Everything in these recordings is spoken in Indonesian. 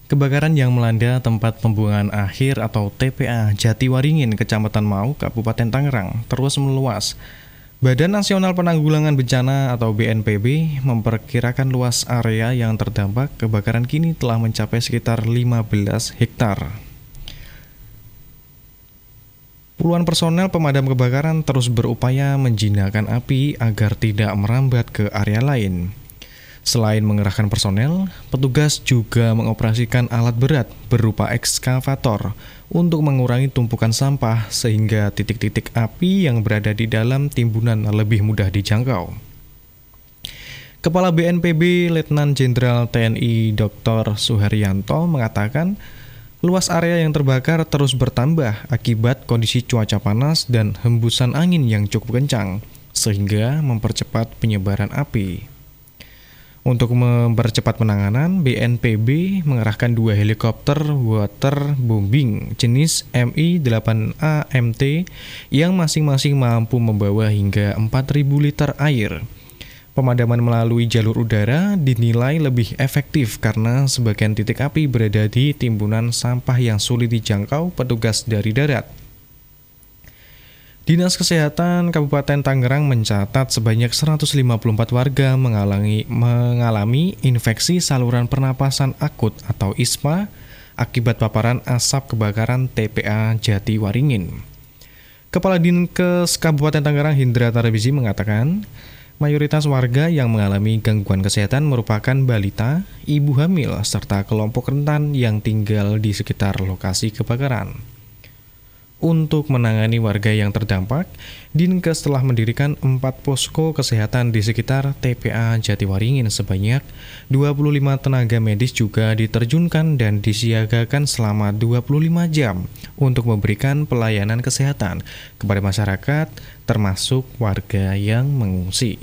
Kebakaran yang melanda tempat pembuangan akhir atau TPA Jatiwaringin, Kecamatan Mau, Kabupaten Tangerang terus meluas. Badan Nasional Penanggulangan Bencana atau BNPB memperkirakan luas area yang terdampak kebakaran kini telah mencapai sekitar 15 hektar. Puluhan personel pemadam kebakaran terus berupaya menjinakkan api agar tidak merambat ke area lain. Selain mengerahkan personel, petugas juga mengoperasikan alat berat berupa ekskavator untuk mengurangi tumpukan sampah sehingga titik-titik api yang berada di dalam timbunan lebih mudah dijangkau. Kepala BNPB Letnan Jenderal TNI Dr. Suharyanto mengatakan, luas area yang terbakar terus bertambah akibat kondisi cuaca panas dan hembusan angin yang cukup kencang, sehingga mempercepat penyebaran api. Untuk mempercepat penanganan, BNPB mengerahkan 2 helikopter waterbombing jenis Mi-8AMT yang masing-masing mampu membawa hingga 4.000 liter air. Pemadaman melalui jalur udara dinilai lebih efektif karena sebagian titik api berada di timbunan sampah yang sulit dijangkau petugas dari darat. Dinas Kesehatan Kabupaten Tangerang mencatat sebanyak 154 warga mengalami infeksi saluran pernapasan akut atau ISPA akibat paparan asap kebakaran TPA Jatiwaringin. Kepala Dinkes Kabupaten Tangerang Hindra Tarabisi mengatakan, mayoritas warga yang mengalami gangguan kesehatan merupakan balita, ibu hamil, serta kelompok rentan yang tinggal di sekitar lokasi kebakaran. Untuk menangani warga yang terdampak, Dinkes telah mendirikan 4 posko kesehatan di sekitar TPA Jatiwaringin. Sebanyak 25 tenaga medis juga diterjunkan dan disiagakan selama 25 jam untuk memberikan pelayanan kesehatan kepada masyarakat, termasuk warga yang mengungsi.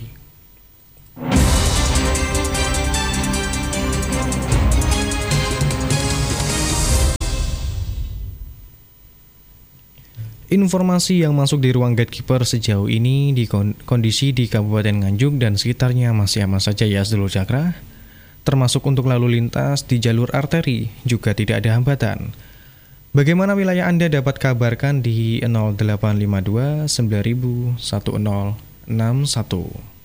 Informasi yang masuk di ruang gatekeeper sejauh ini di kondisi di Kabupaten Nganjuk dan sekitarnya masih aman saja ya Sedulur Cakra. Termasuk untuk lalu lintas di jalur arteri juga tidak ada hambatan. Bagaimana wilayah Anda dapat kabarkan di 0852 9000 1061.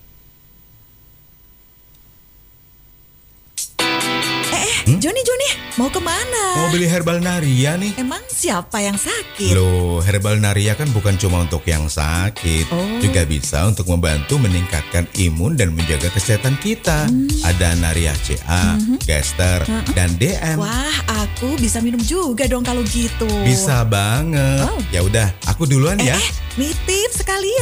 Joni, mau kemana? Mau beli herbal Naria nih. Emang siapa yang sakit? Loh, herbal Naria kan bukan cuma untuk yang sakit, juga bisa untuk membantu meningkatkan imun dan menjaga kesehatan kita. Ada Naria CA, Gester, dan DM. Wah, aku bisa minum juga dong kalau gitu. Bisa banget. Ya udah, aku duluan ya. Nitip sekalian.